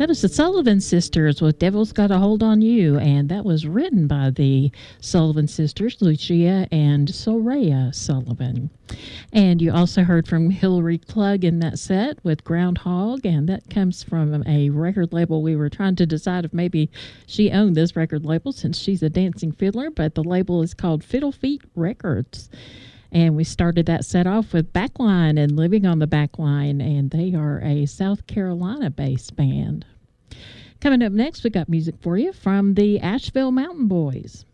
That was the Sullivan Sisters with Devil's Got a Hold on You, and that was written by the Sullivan Sisters, Lucia and Soraya Sullivan. And you also heard from Hillary Klug in that set with Groundhog, and that comes from a record label. We were trying to decide if maybe she owned this record label since she's a dancing fiddler, but the label is called Fiddle Feet Records. And we started that set off with Backline and Living on the Backline, and they are a South Carolina-based band. Coming up next, we got music for you from the Asheville Mountain Boys.